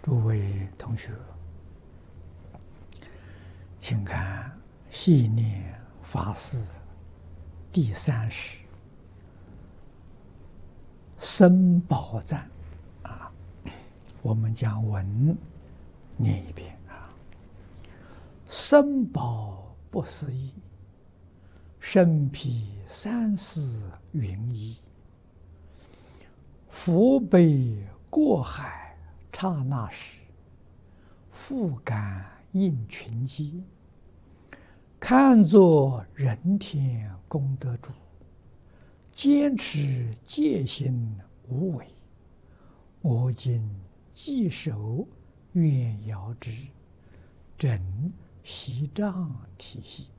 诸位同学，请看《系念法事》第30僧宝赞啊，我们将文念一遍啊。僧宝不思议，身披三世云衣，福悲过海刹那时，复感应群机，看作人天功德主，坚持戒心无为，我今既手愿遥之，整习障体系。